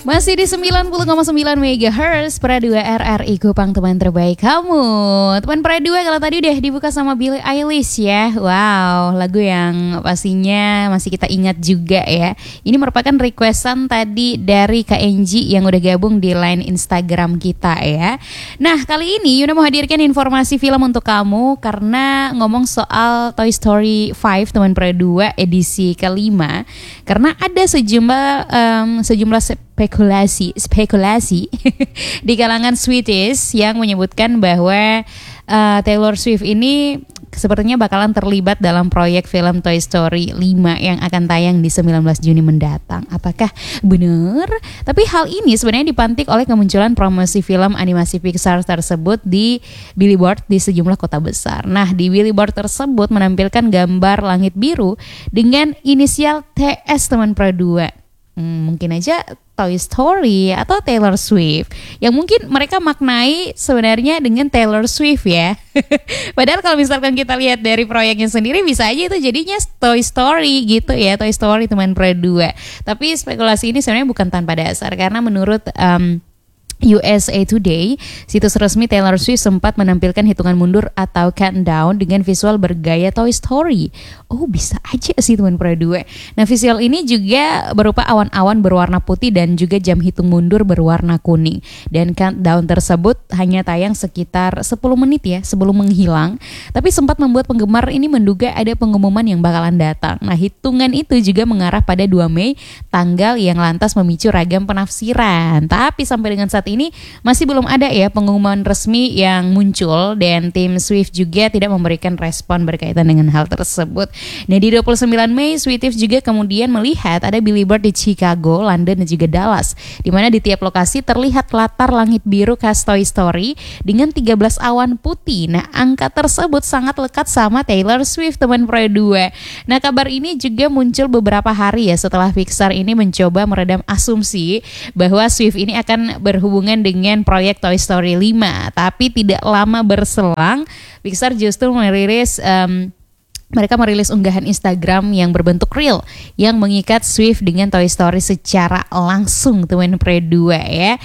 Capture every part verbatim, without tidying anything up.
Masih di sembilan puluh koma sembilan megahertz Pra dua R R I Kupang, teman terbaik kamu. Teman Pra dua, kalau tadi udah dibuka sama Billie Eilish ya. Wow, lagu yang pastinya masih kita ingat juga ya. Ini merupakan requestan tadi dari Kak Enji yang udah gabung di line Instagram kita ya. Nah, kali ini Yuna mau hadirkan informasi film untuk kamu karena ngomong soal Toy Story lima, teman Pra dua edisi kelima. Karena ada sejumlah um, sejumlah spekulasi spekulasi di kalangan Sweeties yang menyebutkan bahwa uh, Taylor Swift ini sepertinya bakalan terlibat dalam proyek film Toy Story lima yang akan tayang di sembilan belas Juni mendatang. Apakah benar? Tapi hal ini sebenarnya dipantik oleh kemunculan promosi film animasi Pixar tersebut di billboard di sejumlah kota besar. Nah, di billboard tersebut menampilkan gambar langit biru dengan inisial T S, teman Pro dua. Hmm, mungkin aja Toy Story atau Taylor Swift yang mungkin mereka maknai sebenarnya dengan Taylor Swift ya. Padahal kalau misalkan kita lihat dari proyeknya sendiri bisa aja itu jadinya Toy Story gitu ya, Toy Story teman Pro dua. Tapi spekulasi ini sebenarnya bukan tanpa dasar karena menurut um, U S A Today, situs resmi Taylor Swift sempat menampilkan hitungan mundur atau countdown dengan visual bergaya Toy Story. Oh, bisa aja sih teman Pro dua. Nah, visual ini juga berupa awan-awan berwarna putih dan juga jam hitung mundur berwarna kuning. Dan countdown tersebut hanya tayang sekitar sepuluh menit ya sebelum menghilang. Tapi sempat membuat penggemar ini menduga ada pengumuman yang bakalan datang. Nah, hitungan itu juga mengarah pada dua Mei, tanggal yang lantas memicu ragam penafsiran. Tapi sampai dengan saat ini masih belum ada ya pengumuman resmi yang muncul dan tim Swift juga tidak memberikan respon berkaitan dengan hal tersebut. Nah, di dua puluh sembilan Mei, Swift juga kemudian melihat ada billboard di Chicago, London dan juga Dallas, di mana di tiap lokasi terlihat latar langit biru khas Toy Story dengan tiga belas awan putih. Nah, angka tersebut sangat lekat sama Taylor Swift, teman Pro dua. Nah, kabar ini juga muncul beberapa hari ya setelah Pixar ini mencoba meredam asumsi bahwa Swift ini akan berhubungan hubungan dengan proyek Toy Story lima. Tapi tidak lama berselang, Pixar justru merilis um, mereka merilis unggahan Instagram yang berbentuk reel yang mengikat Swift dengan Toy Story secara langsung, teman Pro dua ya.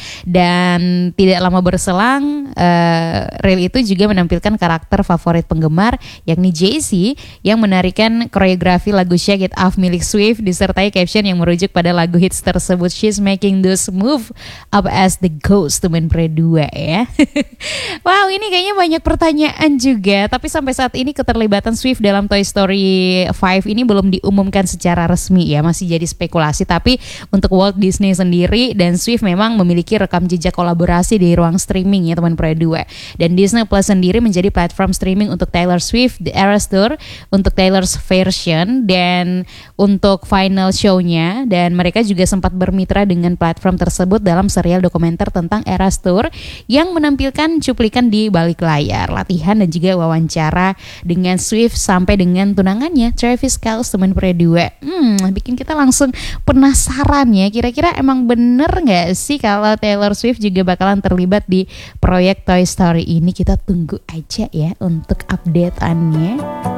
Dan tidak lama berselang, uh, reel itu juga menampilkan karakter favorit penggemar yakni Jay-Z yang menarikan koreografi lagu Shake It Off milik Swift disertai caption yang merujuk pada lagu hits tersebut, She's making those move up as the ghost, teman Pro dua ya. Wow, ini kayaknya banyak pertanyaan juga. Tapi sampai saat ini keterlibatan Swift dalam Toy Story lima ini belum diumumkan secara resmi ya, masih jadi spekulasi. Tapi untuk Walt Disney sendiri dan Swift memang memiliki rekam jejak kolaborasi di ruang streaming ya, teman Pro dua. Dan Disney Plus sendiri menjadi platform streaming untuk Taylor Swift The Eras Tour untuk Taylor's version dan untuk final show-nya. Dan mereka juga sempat bermitra dengan platform tersebut dalam serial dokumenter tentang Eras Tour yang menampilkan cuplikan di balik layar, latihan dan juga wawancara dengan Swift sampai dengan tunangannya Travis Kelce, teman Pro dua. Hmm, bikin kita langsung penasaran ya, kira-kira emang bener gak sih kalau Taylor Swift juga bakalan terlibat di proyek Toy Story ini? Kita tunggu aja ya untuk update-annya.